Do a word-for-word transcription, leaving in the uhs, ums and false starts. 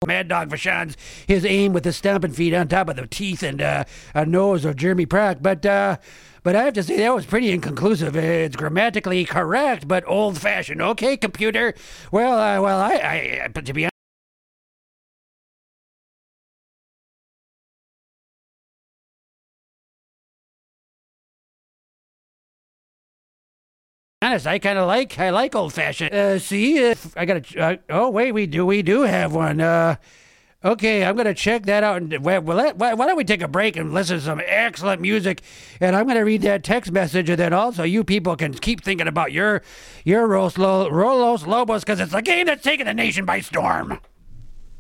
Mad Dog Vachon's his aim with the stomping feet on top of the teeth and uh, a nose of Jeremy Prock. But uh, but I have to say that was pretty inconclusive. It's grammatically correct, but old-fashioned. Okay, computer. Well, uh, well, I, I, but to be honest, I kind of like I like old-fashioned. Uh, see, uh, I gotta. Uh, oh wait, we do we do have one. Uh, Okay, I'm going to check that out. And well, let, why don't we take a break and listen to some excellent music? And I'm going to read that text message, and then also you people can keep thinking about your your Rolos Lobos, because it's a game that's taking the nation by storm.